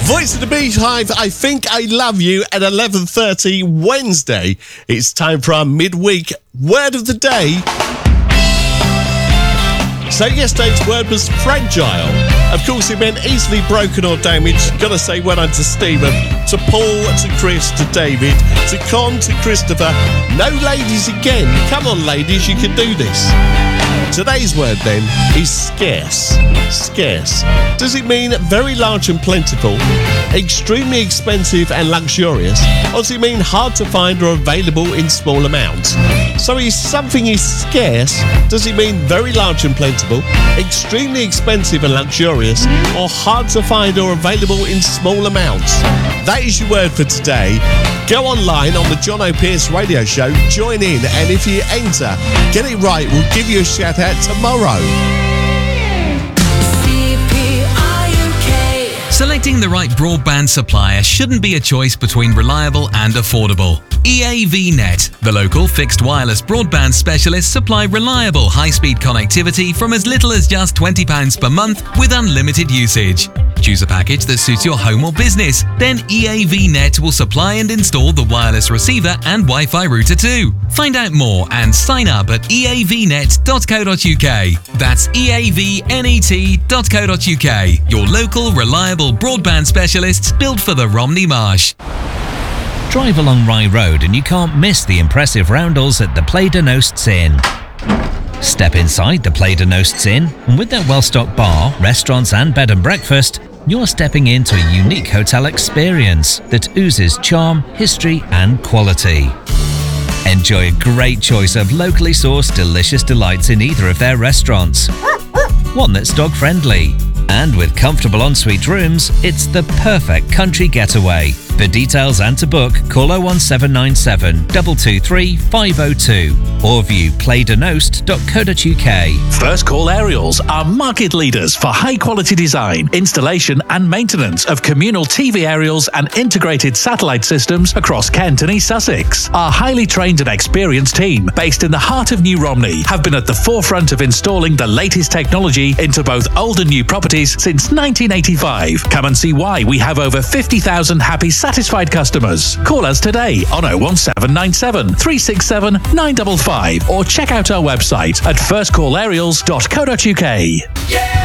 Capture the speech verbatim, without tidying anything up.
Voice of the Beehive, I Think I Love You at eleven thirty Wednesday. It's time for our midweek word of the day. So yesterday's word was fragile. Of course, it meant easily broken or damaged. Gotta say well done to Stephen, to Paul, to Chris, to David, to Con, to Christopher. No ladies again. Come on, ladies, you can do this. Today's word, then, is scarce. Scarce. Does it mean very large and plentiful, extremely expensive and luxurious, or does it mean hard to find or available in small amounts? So if something is scarce, does it mean very large and plentiful, extremely expensive and luxurious, or hard to find or available in small amounts? That is your word for today. Go online on the John O'Pearce Radio Show, join in, and if you enter, get it right, we'll give you a shout out tomorrow. Selecting the right broadband supplier shouldn't be a choice between reliable and affordable. E A V Net, the local fixed wireless broadband specialists, supply reliable high-speed connectivity from as little as just twenty pounds per month with unlimited usage. Choose a package that suits your home or business. Then E A V Net will supply and install the wireless receiver and Wi-Fi router too. Find out more and sign up at e a v net dot co dot u k. That's e a v net dot co dot u k. Your local, reliable broadband specialists built for the Romney Marsh. Drive along Rye Road and you can't miss the impressive roundels at the Play de Nosts Inn. Step inside the Play de Nosts Inn, and with their well-stocked bar, restaurants and bed and breakfast, you're stepping into a unique hotel experience that oozes charm, history and quality. Enjoy a great choice of locally sourced delicious delights in either of their restaurants. One that's dog-friendly. And with comfortable ensuite rooms, it's the perfect country getaway. For details and to book, call oh one seven nine seven, two two three, five oh two or view play de nost dot co dot u k. First Call Aerials are market leaders for high-quality design, installation and maintenance of communal T V aerials and integrated satellite systems across Kent and East Sussex. Our highly trained and experienced team, based in the heart of New Romney, have been at the forefront of installing the latest technology into both old and new properties since nineteen eighty-five. Come and see why we have over fifty thousand happy, satisfied customers. Call us today on oh one seven nine seven, three six seven, nine five five or check out our website at first call aerials dot co dot u k. Yeah!